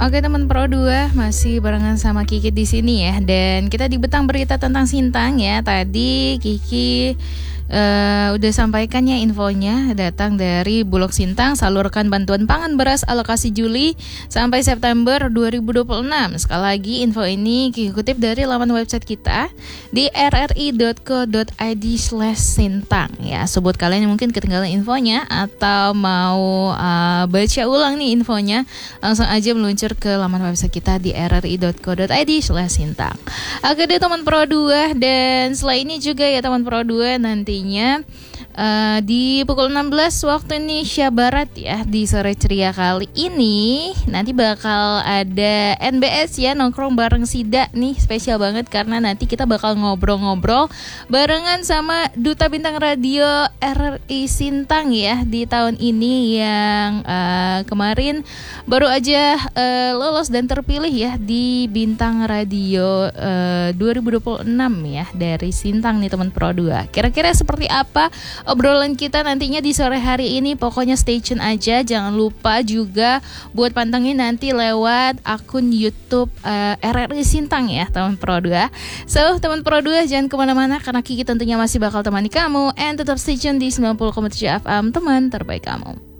Oke teman Pro 2, masih barengan sama Kiki di sini ya. Dan kita di Betang berita tentang Sintang ya. Tadi Kiki udah sampaikan ya infonya, datang dari Bulog Sintang, salurkan bantuan pangan beras alokasi Juli sampai September 2026. Sekali lagi info ini Kiki kutip dari laman website kita di rri.co.id/sintang ya. Sebut kalian yang mungkin ketinggalan infonya atau mau baca ulang nih infonya, langsung aja meluncur ke laman website kita di rri.co.id/sintang. Oke deh teman Pro 2, dan setelah ini juga ya teman Pro 2, nantinya di pukul 16 waktu Indonesia Barat ya, di sore ceria kali ini nanti bakal ada NBS ya, nongkrong bareng Sida nih, spesial banget karena nanti kita bakal ngobrol-ngobrol barengan sama Duta Bintang Radio RRI Sintang ya di tahun ini yang kemarin baru aja lolos dan terpilih ya di Bintang Radio 2026 ya dari Sintang nih teman Pro 2. Kira-kira seperti apa obrolan kita nantinya di sore hari ini? Pokoknya stay tune aja. Jangan lupa juga buat pantengin nanti lewat akun YouTube RRI Sintang ya teman Pro 2. So teman Pro 2 jangan kemana-mana karena Kiki tentunya masih bakal temani kamu. And tetap stay tune di 90,7 FM, teman terbaik kamu.